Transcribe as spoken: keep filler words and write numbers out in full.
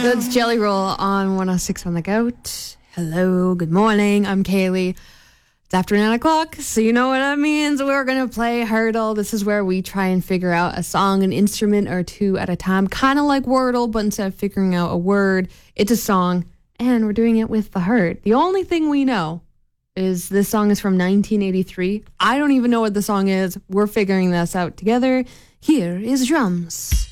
That's Jelly Roll on one oh six on the Goat. Hello, good morning. I'm Kaylee. It's after nine o'clock, so you know what that means. We're going to play Hurdle. This is where we try and figure out a song, an instrument, or two at a time. Kind of like Wordle, but instead of figuring out a word, it's a song, and we're doing it with the Hurt. The only thing we know is this song is from nineteen eighty-three. I don't even know what the song is. We're figuring this out together. Here is Drums.